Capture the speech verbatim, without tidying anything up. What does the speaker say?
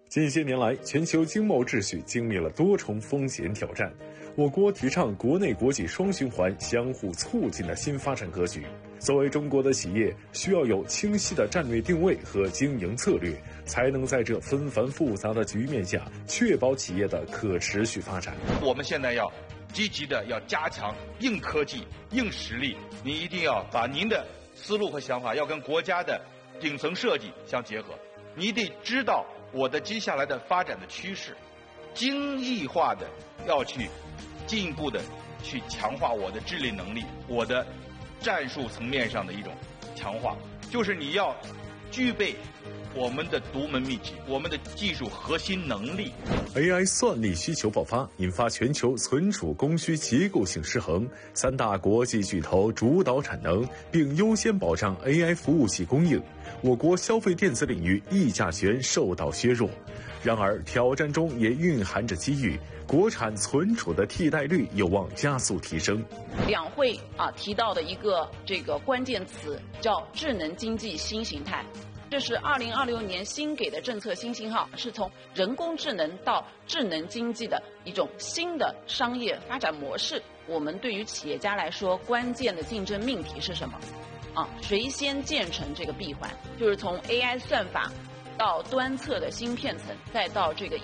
近些年来，全球经贸秩序经历了多重风险挑战。我国提倡国内国际双循环相互促进的新发展格局。作为中国的企业，需要有清晰的战略定位和经营策略，才能在这纷繁复杂的局面下，确保企业的可持续发展。 我们现在要积极的要加强硬科技、硬实力，您一定要把您的思路和想法要跟国家的顶层设计相结合。你得知道我的接下来的发展的趋势，精益化的要去进一步的去强化我的治理能力，我的战术层面上的一种强化，就是你要具备我们的独门秘籍，我们的技术核心能力。 A I 算力需求爆发，引发全球存储供需结构性失衡，三大国际巨头主导产能，并优先保障 A I 服务器供应。我国消费电子领域议价权受到削弱。然而，挑战中也蕴含着机遇，国产存储的替代率有望加速提升。 两会啊提到的一个这个关键词叫智能经济新形态。这是二零二六年新给的政策新信号，是从人工智能到智能经济的一种新的商业发展模式。我们对于企业家来说，关键的竞争命题是什么？啊，谁先建成这个闭环？就是从 A I 算法到端侧的芯片层，再到这个